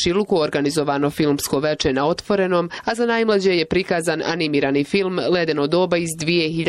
Komšiluku organizovano filmsko veče na otvorenom, a za najmlađe je prikazan animirani film Ledeno doba iz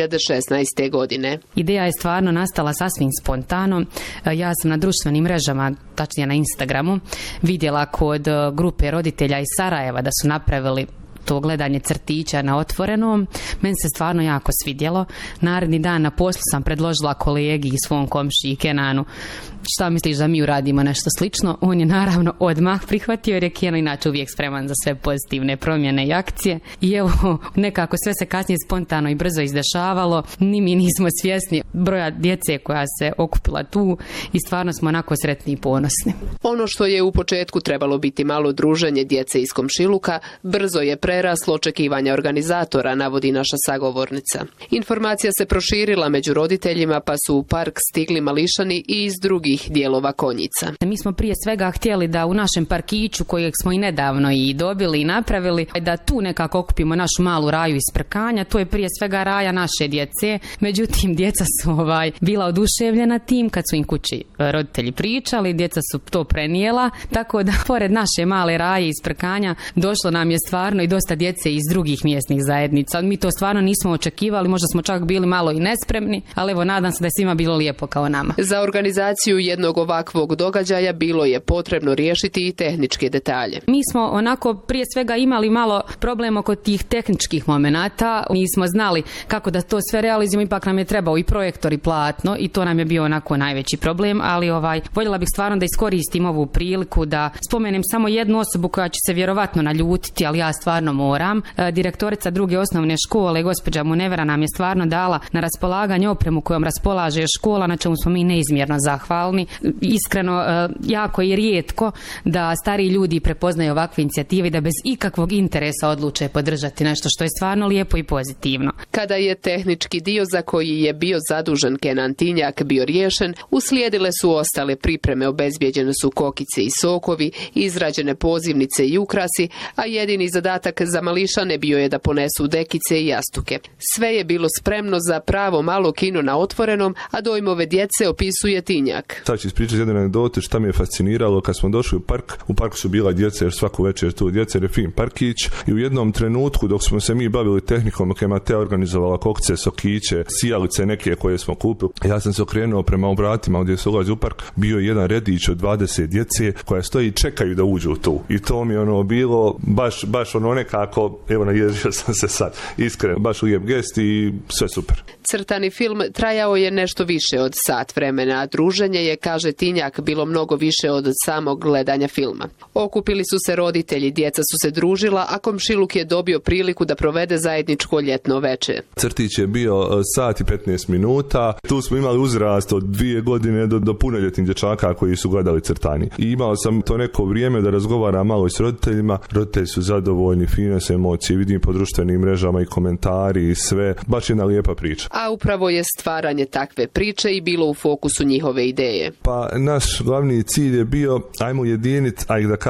2016. godine. Ideja je stvarno nastala sasvim spontano. Ja sam na društvenim mrežama, tačnije na Instagramu, vidjela kod grupe roditelja iz Sarajeva da su napravili to gledanje crtića na otvorenom. Meni se stvarno jako svidjelo. Naredni dan na poslu sam predložila kolegi i svom komšiji Kenanu, šta misliš da mi uradimo nešto slično? On je naravno odmah prihvatio jer je Keno inače uvijek spreman za sve pozitivne promjene i akcije. I evo, nekako sve se kasnije spontano i brzo izdešavalo. Ni mi nismo svjesni broja djece koja se okupila tu i stvarno smo onako sretni i ponosni. Ono što je u početku trebalo biti malo druženje djece iz Komšiluka, brzo je preraslo očekivanja organizatora, navodi naša sagovornica. Informacija se proširila među roditeljima, pa su u park stigli mališani i iz drugih dijelova Konjica. Mi smo prije svega htjeli da u našem parkiću, kojeg smo i nedavno i dobili i napravili, da tu nekako okupimo našu malu raju iz prkanja. To je prije svega raja naše djece. Međutim, djeca su bila oduševljena tim kad su im kući roditelji pričali, djeca su to prenijela, tako da pored naše male raje iz prkanja došlo nam je stvarno i dosta djece iz drugih mjesnih zajednica. Mi to stvarno nismo očekivali, možda smo čak bili malo i nespremni, ali evo nadam se da je svima bilo lijepo kao nama. Za organizaciju jednog ovakvog događaja bilo je potrebno riješiti i tehničke detalje. Mi smo onako prije svega imali malo problem oko tih tehničkih momenata. Nismo znali kako da to sve realizujemo, ipak nam je trebao i projektor i platno i to nam je bio onako najveći problem, ali voljela bih stvarno da iskoristim ovu priliku da spomenem samo jednu osobu koja će se vjerovatno naljutiti, ali ja stvarno moram. Direktorica druge osnovne škole, gospođa Munevera, nam je stvarno dala na raspolaganje opremu kojom raspolaže škola, na čemu smo mi neizmjerno zahvalni. Iskreno, jako je rijetko da stariji ljudi prepoznaju ovakve inicijative i da bez ikakvog interesa odluče podržati nešto što je stvarno lijepo i pozitivno. Kada je tehnički dio za koji je bio zadužen Kenan Tinjak bio riješen, uslijedile su ostale pripreme, obezbijeđene su kokice i sokovi, izrađene pozivnice i ukrasi, a jedini zadatak za mališane bio je da ponesu dekice i jastuke. Sve je bilo spremno za pravo malo kino na otvorenom, a dojmove djece opisuje Tinjak. Sad ću ispričati jednu anegdotu šta mi je fasciniralo kad smo došli u park. U parku su bila djeca, jer svaku večer tu djeca, jer je fin parkić, i u jednom trenutku dok smo se mi bavili tehnikom, dok je Matea organizovala kokce, sokiće, sijalice neke koje smo kupili, ja sam se okrenuo prema obratima gdje se ulazi u park, bio je jedan redić od 20 djece koja stoji i čekaju da uđu tu. I to mi je bilo baš nekako, evo naježio sam se sad, iskreno, baš lijep gest i sve super. Crtani film trajao je nešto više od sat vremena, a druženje je, kaže Tinjak, bilo mnogo više od samog gledanja filma. Okupili su se roditelji, djeca su se družila, a Komšiluk je dobio priliku da provede zajedničko ljetno veče. Crtić je bio sat i 15 minuta. Tu smo imali uzrast od 2 godine do punoljetnih dječaka koji su gledali crtani. I imao sam to neko vrijeme da razgovaram malo i s roditeljima. Roditelji su zadovoljni, fine se emocije, vidim po društvenim mrežama i komentari i sve. Baš jedna lijepa priča. A upravo je stvaranje takve priče i bilo u fokusu njihove ideje. Pa naš glavni cilj je bio, ajmo ujediniti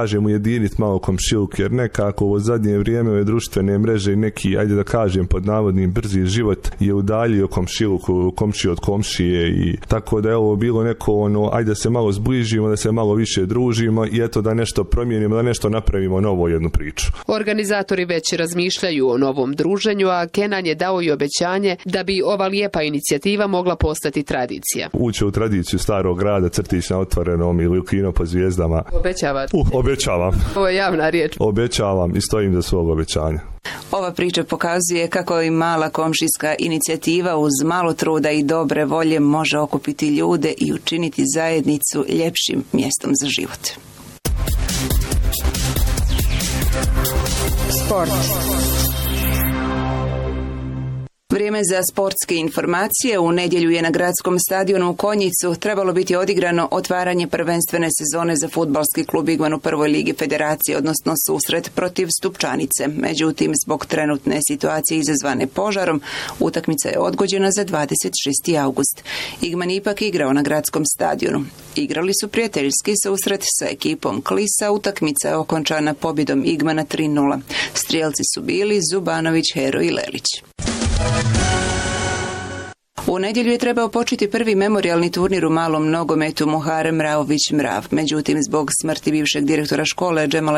malo Komšiluk, jer nekako u zadnje vrijeme ove društvene mreže i neki, ajde da kažem pod navodnim, brzi život je udaljio Komšiluku, komšiju od komšije, i tako da je ovo bilo neko ajde da se malo zbližimo, da se malo više družimo i eto da nešto promijenimo, da nešto napravimo novo jednu priču. Organizatori već razmišljaju o novom druženju, a Kenan je dao i obećanje da bi ova lijepa inicijativa mogla postati tradicija. Uće u tradiciju starog grada, crtić na otvorenom ili u kino po zvijezdama. Obećavate? Obećavam. Ovo je javna riječ. Obećavam i stojim za svog obećanja. Ova priča pokazuje kako i mala komšijska inicijativa uz malo truda i dobre volje može okupiti ljude i učiniti zajednicu ljepšim mjestom za život. Sport. Vrijeme za sportske informacije. U nedjelju je na gradskom stadionu u Konjicu trebalo biti odigrano otvaranje prvenstvene sezone za fudbalski klub Igman u prvoj ligi federacije, odnosno susret protiv Stupčanice. Međutim, zbog trenutne situacije izazvane požarom, utakmica je odgođena za 26. august. Igman ipak igrao na gradskom stadionu. Igrali su prijateljski susret sa ekipom Klisa, utakmica je okončana pobjedom Igmana 3:0. Strijelci su bili Zubanović, Hero i Lelić. U nedjelju je trebao početi prvi memorijalni turnir u malom nogometu Muharem Raović Mrav. Međutim, zbog smrti bivšeg direktora škole Džemala